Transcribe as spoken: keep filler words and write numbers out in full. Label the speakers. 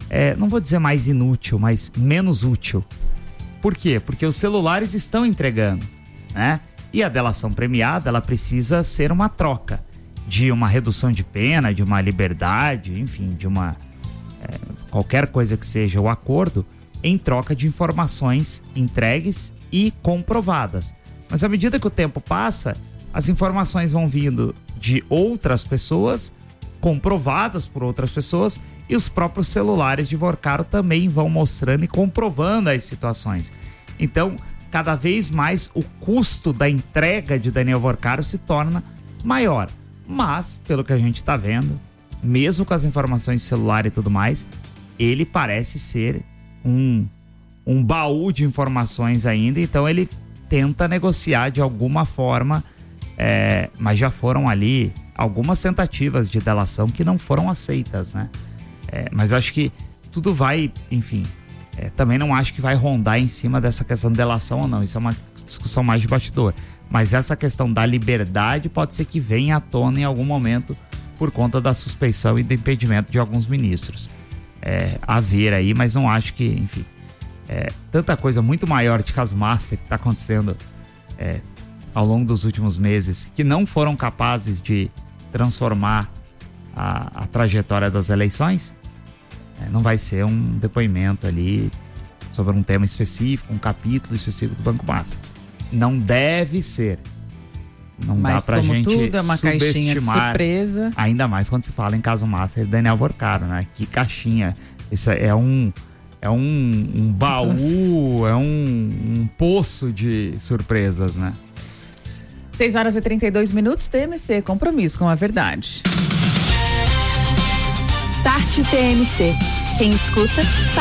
Speaker 1: é, não vou dizer mais inútil, mas menos útil. Por quê? Porque os celulares estão entregando, né? E a delação premiada, ela precisa ser uma troca de uma redução de pena, de uma liberdade, enfim, de uma é, qualquer coisa que seja o acordo, em troca de informações entregues e comprovadas. Mas à medida que o tempo passa, as informações vão vindo de outras pessoas, comprovadas por outras pessoas, e os próprios celulares de Vorcaro também vão mostrando e comprovando as situações. Então, cada vez mais o custo da entrega de Daniel Vorcaro se torna maior. Mas, pelo que a gente está vendo, mesmo com as informações de celular e tudo mais, ele parece ser um, um baú de informações ainda, então ele tenta negociar de alguma forma, é, mas já foram ali algumas tentativas de delação que não foram aceitas, né? É, mas acho que tudo vai, enfim, é, também não acho que vai rondar em cima dessa questão de delação ou não, isso é uma discussão mais de bastidor, mas essa questão da liberdade pode ser que venha à tona em algum momento por conta da suspeição e do impedimento de alguns ministros. É, a ver aí, mas não acho que, enfim, é, tanta coisa muito maior de caso master que está acontecendo é, ao longo dos últimos meses, que não foram capazes de transformar a, a trajetória das eleições, é, não vai ser um depoimento ali sobre um tema específico, um capítulo específico do Banco Master. Não deve ser. Não
Speaker 2: Mas
Speaker 1: dá pra
Speaker 2: como
Speaker 1: gente
Speaker 2: tudo é uma caixinha de surpresa.
Speaker 1: Ainda mais quando se fala em caso Master de Daniel Vorcaro, né? Que caixinha. Isso é um, é um, um baú, é um, um poço de surpresas, né?
Speaker 2: seis horas e trinta e dois minutos, T M C, compromisso com a verdade.
Speaker 3: Start T M C. Quem escuta, sabe.